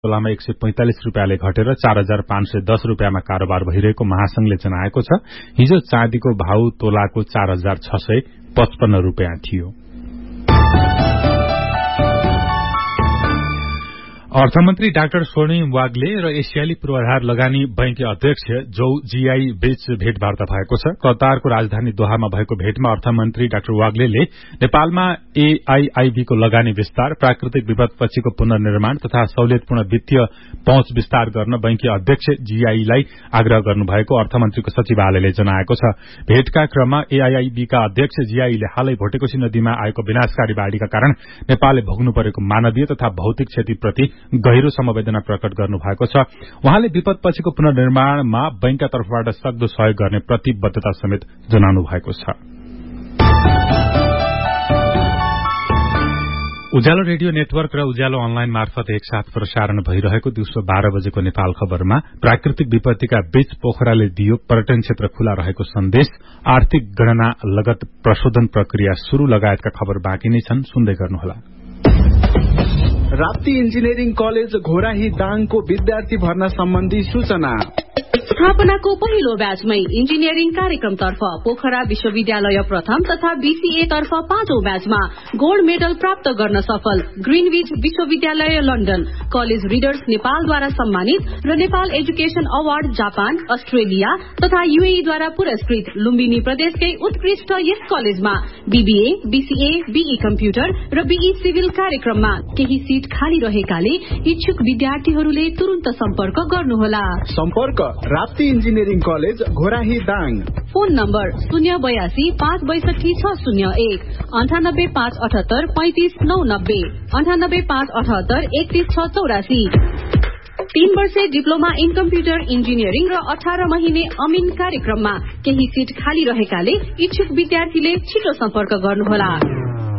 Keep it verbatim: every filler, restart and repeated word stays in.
तोलामा एक सय पैंतालिस रुपियाँले घटेर चार हजार पाँच सय दस रुपियाँमा कारोबार भइरहेको महासंघले जनाएको छ। हिजो चाँदीको भाउ तोलाको चार हजार छ सय पचपन्न रुपियाँ थियो। अर्थमन्त्री डाक्टर स्वर्णिम वाग्ले र एसियाली पूर्वाधार लगानी बैंककी अध्यक्ष जौ जीआई बीच भेटवार्ता भएको छ। कतारको राजधानी दोहामा भएको भेटमा अर्थमन्त्री डाक्टर वाग्लेले नेपालमा एआईआईबीको लगानी विस्तार, प्राकृतिक विपदपछिको पुनर्निर्माण तथा सहुलियतपूर्ण वित्तीय पहुँच विस्तार गर्न बैंककी अध्यक्ष जीआईलाई आग्रह गर्नुभएको अर्थमन्त्रीको सचिवालयले जनाएको छ। भेटका क्रममा एआईआईबीका अध्यक्ष जीआईले हालै भोटेकोशी नदीमा आएको विनाशकारी बाढ़ीका कारण नेपालले भोग्नु परेको मानवीय तथा भौतिक क्षतिप्रति गहिरो समवेदना प्रकट गर्नुभएको छ। उहाँले विपदपछिको पुनर्निर्माणमा बैंकका तर्फबाट सक्दो सहयोग गर्ने प्रतिबद्धता समेत जनाउनु भएको छ। उज्यालो रेडियो नेटवर्क र उज्यालो अनलाइन मार्फत एकसाथ प्रसारण भइरहेको दिउँसो बाह्र बजेको नेपाल खबरमा प्राकृतिक विपत्तिका बीच पोखराले दियो पर्यटन क्षेत्र खुला रहेको सन्देश, आर्थिक गणना लगत प्रशोधन प्रक्रिया शुरू लगायतका खबर बाँकी नै छन्, सुन्दै गर्नुहोला। राप्ती इन्जिनियरिङ कलेज घोराही दाङको विद्यार्थी भर्ना सम्बन्धी सूचना। स्थापनाको पहिलो ब्याचमै इन्जिनियरिङ कार्यक्रमतर्फ पोखरा विश्वविद्यालय प्रथम तथा बीसीए तर्फ पाँचौं ब्याचमा गोल्ड मेडल प्राप्त गर्न सफल ग्रीनविच विश्वविद्यालय लन्डन, कलेज रिडर्स नेपालद्वारा सम्मानित र Nepal education award Japan, Australia तथा यूएईद्वारा पुरस्कृत लुम्बिनी प्रदेशकै उत्कृष्ट यस कलेजमा बीबीए, बीसीए, बीई कम्प्युटर र बीई सिभिल कार्यक्रममा केही सीट खाली रहेकाले इच्छुक विद्यार्थीहरूले तुरन्त सम्पर्क गर्नुहोला। सम्पर्क Rapti engineering college Ghorahi Dang. Phone number शून्य बयासी पाँच बैसठी छ शून्य एक अन्ठानब्बे पाँच अठहत्तर पैंतिस नौ नब्बे अन्ठानब्बे पाँच अठहत्तर एकतीस छ चौरासी। तीन वर्षे डिप्लोमा इन कम्प्युटर इन्जिनियरिङ र अठार महिने अमिन कार्यक्रममा केही सीट खाली रहेकाले इच्छुक विद्यार्थीले छिटो सम्पर्क गर्नुहोला।